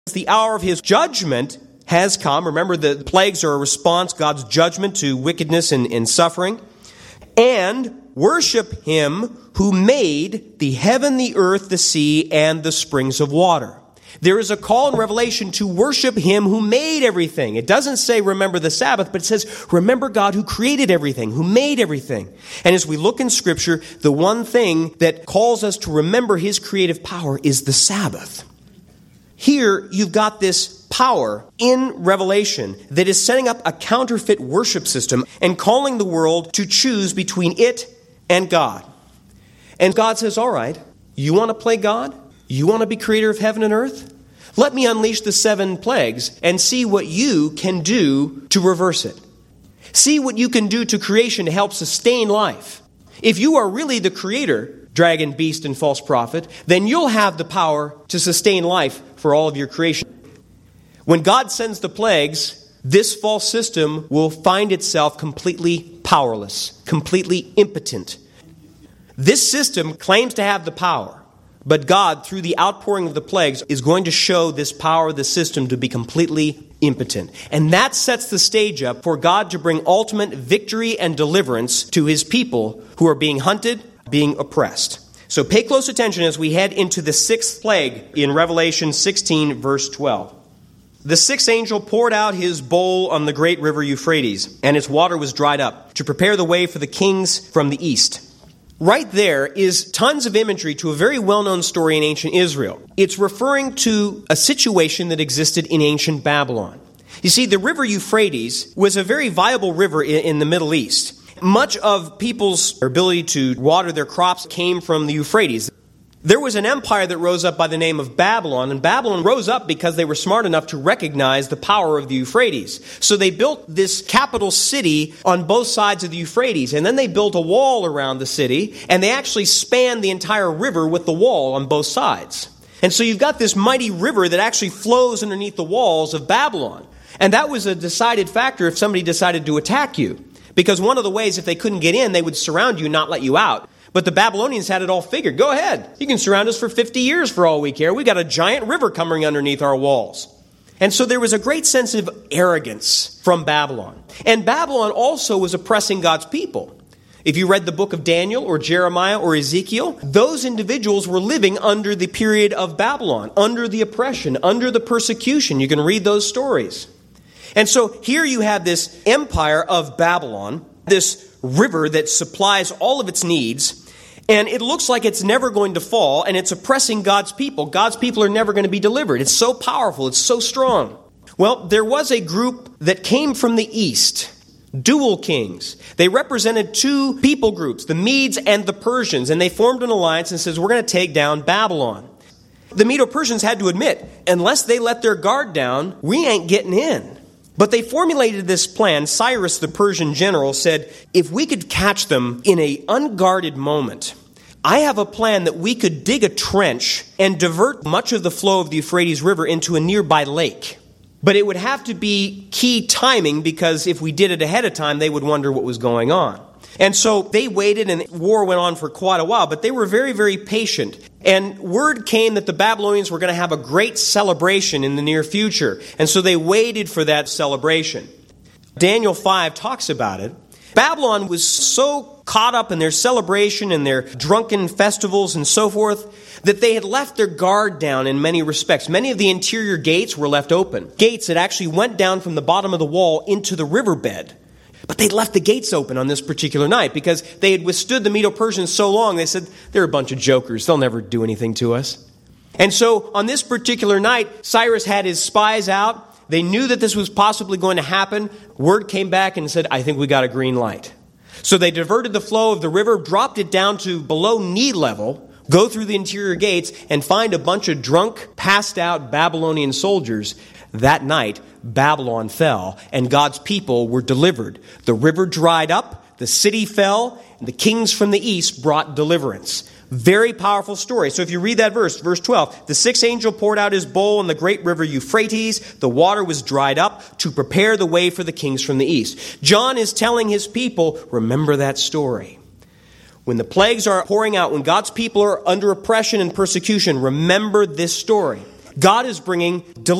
The hour of his judgment has come. Remember, the plagues are a response, God's judgment to wickedness and suffering. And worship him who made the heaven, the earth, the sea, and the springs of water. There is a call in Revelation to worship him who made everything. It doesn't say remember the Sabbath, but it says remember God who created everything, who made everything. And as we look in Scripture, the one thing that calls us to remember his creative power is the Sabbath. Here, you've got this power in Revelation that is setting up a counterfeit worship system and calling the world to choose between it and God. And God says, all right, you want to play God? You want to be creator of heaven and earth? Let me unleash the 7 plagues and see what you can do to reverse it. See what you can do to creation to help sustain life. If you are really the creator, dragon, beast, and false prophet, then you'll have the power to sustain life for all of your creation. When God sends the plagues, this false system will find itself completely powerless, completely impotent. This system claims to have the power, but God, through the outpouring of the plagues, is going to show this power of the system to be completely impotent. And that sets the stage up for God to bring ultimate victory and deliverance to his people who are being hunted, being oppressed. So pay close attention as we head into the 6th plague in Revelation 16, verse 12. The 6th angel poured out his bowl on the great river Euphrates, and its water was dried up, to prepare the way for the kings from the east. Right there is tons of imagery to a very well-known story in ancient Israel. It's referring to a situation that existed in ancient Babylon. You see, the river Euphrates was a very viable river in the Middle East. Much of people's ability to water their crops came from the Euphrates. There was an empire that rose up by the name of Babylon, and Babylon rose up because they were smart enough to recognize the power of the Euphrates. So they built this capital city on both sides of the Euphrates, and then they built a wall around the city, and they actually spanned the entire river with the wall on both sides. And so you've got this mighty river that actually flows underneath the walls of Babylon. And that was a decided factor if somebody decided to attack you. Because one of the ways, if they couldn't get in, they would surround you and not let you out. But the Babylonians had it all figured. Go ahead. You can surround us for 50 years for all we care. We got a giant river coming underneath our walls. And so there was a great sense of arrogance from Babylon. And Babylon also was oppressing God's people. If you read the book of Daniel or Jeremiah or Ezekiel, those individuals were living under the period of Babylon, under the oppression, under the persecution. You can read those stories. And so here you have this empire of Babylon, this river that supplies all of its needs, and it looks like it's never going to fall, and it's oppressing God's people. God's people are never going to be delivered. It's so powerful. It's so strong. Well, there was a group that came from the east, dual kings. They represented 2 people groups, the Medes and the Persians, and they formed an alliance and says, we're going to take down Babylon. The Medo-Persians had to admit, unless they let their guard down, we ain't getting in. But they formulated this plan. Cyrus, the Persian general, said, if we could catch them in an unguarded moment, I have a plan that we could dig a trench and divert much of the flow of the Euphrates River into a nearby lake. But it would have to be key timing, because if we did it ahead of time, they would wonder what was going on. And so they waited, and war went on for quite a while, but they were very, very patient. And word came that the Babylonians were going to have a great celebration in the near future. And so they waited for that celebration. Daniel 5 talks about it. Babylon was so caught up in their celebration and their drunken festivals and so forth that they had left their guard down in many respects. Many of the interior gates were left open. Gates that actually went down from the bottom of the wall into the riverbed. But they'd left the gates open on this particular night because they had withstood the Medo-Persians so long. They said, they're a bunch of jokers. They'll never do anything to us. And so on this particular night, Cyrus had his spies out. They knew that this was possibly going to happen. Word came back and said, I think we got a green light. So they diverted the flow of the river, dropped it down to below knee level, go through the interior gates, and find a bunch of drunk, passed out Babylonian soldiers. That night, Babylon fell, and God's people were delivered. The river dried up, the city fell, and the kings from the east brought deliverance. Very powerful story. So if you read that verse 12, the 6th angel poured out his bowl in the great river Euphrates. The water was dried up to prepare the way for the kings from the east. John is telling his people, remember that story. When the plagues are pouring out, when God's people are under oppression and persecution, remember this story. God is bringing deliverance.